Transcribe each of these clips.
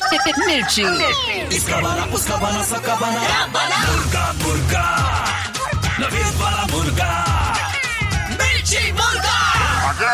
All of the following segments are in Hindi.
मिर्ची। इसका वाला उसका वाला सबका वाला मुर्गा मुर्गा नवीन वाला मुर्गा मिर्ची मुर्गा।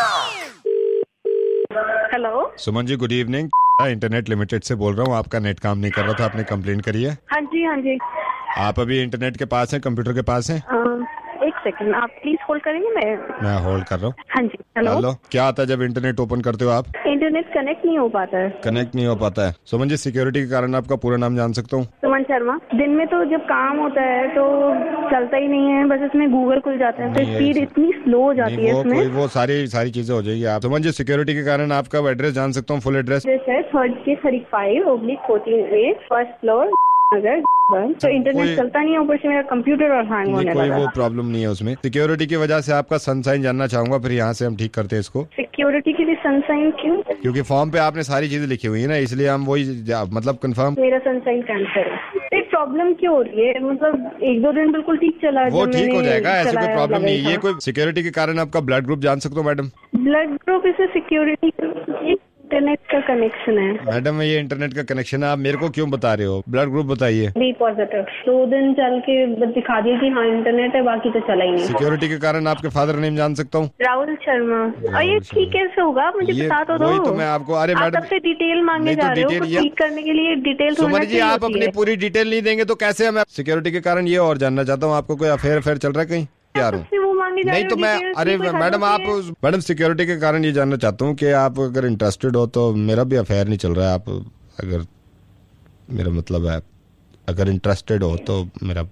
Hello Suman ji, good evening. Internet limited से बोल रहा हूँ। आपका नेट काम नहीं कर रहा था, आपने कंप्लेंट करी है। हाँ जी हाँ जी। आप अभी इंटरनेट के पास हैं, कंप्यूटर के पास हैं? एक सेकंड, आप प्लीज होल्ड करेंगे। मैं होल्ड कर रहा हूँ। हाँ जी। हेलो। क्या आता है जब इंटरनेट ओपन करते हो आप? इंटरनेट कनेक्ट नहीं हो पाता है। कनेक्ट नहीं हो पाता है। सुमन जी, सिक्योरिटी के कारण आपका पूरा नाम जान सकता हूँ? सुमन शर्मा। दिन में तो जब काम होता है तो चलता ही नहीं है, बस इसमें गूगल खुल जाता है तो स्पीड इतनी स्लो हो जाती है इसमें। वो सारी चीजें हो जाएगी। आप सुमन जी, सिक्योरिटी के कारण आपका एड्रेस जान सकता हूँ? फुल एड्रेस है 30/5/14A फर्स्ट फ्लोर नगर। तो इंटरनेट चलता नहीं है, ऊपर से मेरा कंप्यूटर और हैंग होने लगा। कोई वो प्रॉब्लम नहीं है उसमें। सिक्योरिटी की वजह से आपका सनसाइन जानना चाहूंगा, फिर यहाँ से हम ठीक करते हैं इसको। सिक्योरिटी के लिए सनसाइन क्यों? क्योंकि फॉर्म पे आपने सारी चीजें लिखी हुई है ना, इसलिए हम वही मतलब कंफर्म। मेरा सनसाइन कैंसिल है। प्रॉब्लम क्यों हो रही है? मतलब 1-2 दिन बिल्कुल ठीक चला, वो ठीक हो जाएगा, ऐसी कोई प्रॉब्लम नहीं है। ये कोई सिक्योरिटी के कारण आपका ब्लड ग्रुप जान सकते हो मैडम? ब्लड ग्रुप इसे सिक्योरिटी इंटरनेट का कनेक्शन है। मैडम, ये इंटरनेट का कनेक्शन है, आप मेरे को क्यों बता रहे हो? ब्लड ग्रुप बताइए। B positive. 2 दिन चल के दिखा दिया कि हाँ इंटरनेट है, बाकी तो चला ही नहीं। सिक्योरिटी के कारण आपके फादर नेम जान सकता हूँ? राहुल शर्मा। और ये ठीक कैसे होगा? मुझे बता तो दो। तो मैं आपको, अरे मैडम सबसे डिटेल मांगे जा रहे हो, ठीक करने के लिए डिटेल। सुमन जी, आप अपनी पूरी डिटेल नहीं देंगे तो कैसे? मैं सिक्योरिटी के कारण ये और जानना चाहता हूँ, आपको कोई अफेयर चल रहा है कहीं? नहीं तो मैं, अरे मैडम सिक्योरिटी के कारण ये जानना चाहता हूँ कि आप अगर इंटरेस्टेड हो तो मेरा भी अफेयर नहीं चल रहा है। आप अगर, मेरा मतलब है, अगर इंटरेस्टेड हो तो मेरा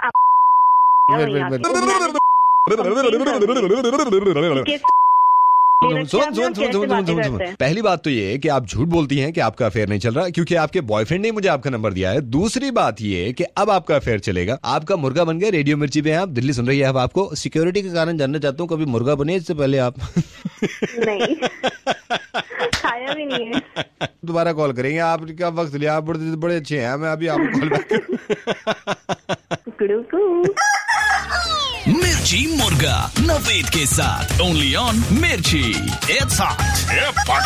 सुन। पहली बात तो ये है कि आप झूठ बोलती हैं कि आपका अफेयर नहीं चल रहा, क्योंकि आपके बॉयफ्रेंड ने मुझे आपका नंबर दिया है। दूसरी बात ये है कि अब आपका अफेयर चलेगा। आपका मुर्गा बन गया, रेडियो मिर्ची पे हैं आप, दिल्ली सुन रही है। अब आपको सिक्योरिटी के कारण जानना चाहता हूँ, कभी मुर्गा बने इससे पहले आप? नहीं, खाया भी नहीं है। दोबारा कॉल करेंगे। आपका वक्त लिया, आप बड़े अच्छे हैं। मैं अभी आपको कॉल बैक। मिर्ची मुर्गा नवेद के साथ ओनली ऑन मिर्ची। It's hot.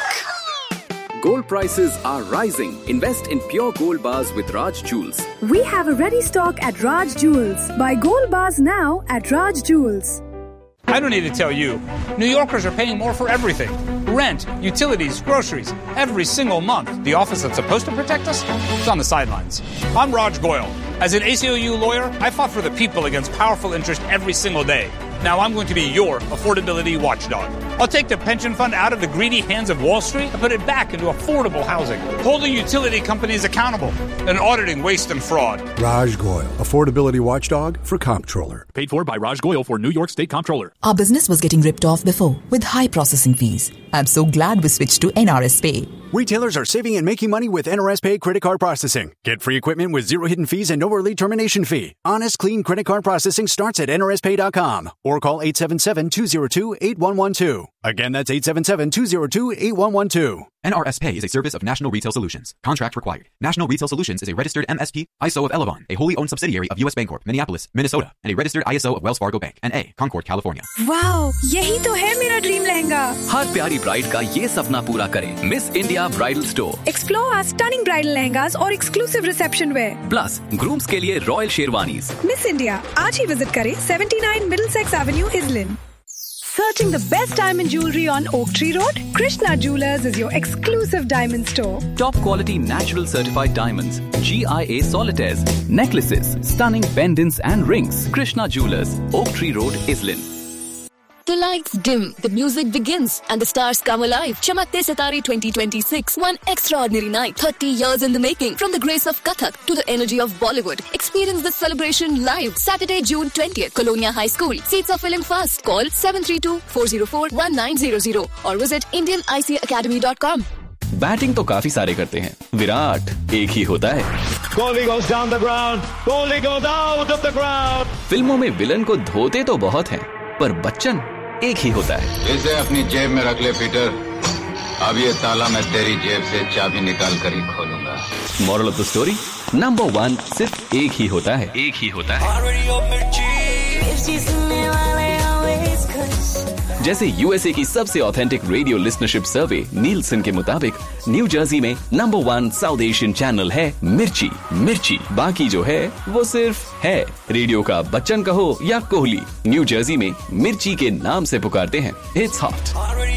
Gold prices are rising. Invest in pure gold bars with Raj Jewels. We have a ready stock at Raj Jewels. Buy gold bars now at Raj Jewels. I don't need to tell you, New Yorkers are paying more for everything. Rent, utilities, groceries, every single month. The office that's supposed to protect us is on the sidelines. I'm Raj Goyal. As an ACLU lawyer, I fought for the people against powerful interest every single day. Now I'm going to be your affordability watchdog. I'll take the pension fund out of the greedy hands of Wall Street and put it back into affordable housing, holding utility companies accountable and auditing waste and fraud. Raj Goyal, affordability watchdog for comptroller. Paid for by Raj Goyal for New York State Comptroller. Our business was getting ripped off before with high processing fees. I'm so glad we switched to NRS Pay. Retailers are saving and making money with NRS Pay credit card processing. Get free equipment with 0 hidden fees and no early termination fee. Honest, clean credit card processing starts at nrspay.com or call 877-202-8112. Again, that's 877-202-8112. NRS Pay is a service of National Retail Solutions. Contract required. National Retail Solutions is a registered MSP, ISO of Elavon, a wholly owned subsidiary of US Bancorp, Minneapolis, Minnesota, and a registered ISO of Wells Fargo Bank, NA, Concord, California. Wow, यही तो है मेरा ड्रीम लहंगा। हर प्यारी ब्राइड का ये सपना पूरा करे miss India bridal store. Explore our stunning bridal lehengas और exclusive reception wear. Plus grooms के लिए रॉयल शेरवानीज। मिस इंडिया आज ही विजिट करें 79 Middlesex Avenue, Islin. Searching the best diamond jewelry on Oak Tree Road? Krishna Jewelers is your exclusive diamond store. Top quality natural certified diamonds, GIA solitaires, necklaces, stunning pendants and rings. Krishna Jewelers, Oak Tree Road, Islin. The lights dim, the music begins, and the stars come alive. Chamakte Sitare 2026, one extraordinary night. 30 years in the making. From the grace of Kathak to the energy of Bollywood. Experience this celebration live. Saturday, June 20th, Colonia High School. Seats are filling fast. Call 732-404-1900 or visit indianicacademy.com. Batting तो काफी सारे करते हैं, विराट एक ही होता है। Kohli goes down the ground, Kohli goes out of the ground. फिल्मों में विलन को धोते तो बहुत हैं, पर बच्चन एक ही होता है। इसे अपनी जेब में रख ले पीटर, अब ये ताला मैं तेरी जेब से चाबी निकाल कर ही खोलूंगा। Moral of the story, number 1 सिर्फ एक ही होता है। जैसे यूएसए की सबसे ऑथेंटिक रेडियो लिस्नरशिप सर्वे नीलसन के मुताबिक न्यू जर्सी में नंबर 1 साउथ एशियन चैनल है मिर्ची। मिर्ची, बाकी जो है वो सिर्फ है। रेडियो का बच्चन कहो या कोहली, न्यू जर्सी में मिर्ची के नाम से पुकारते हैं। It's hot.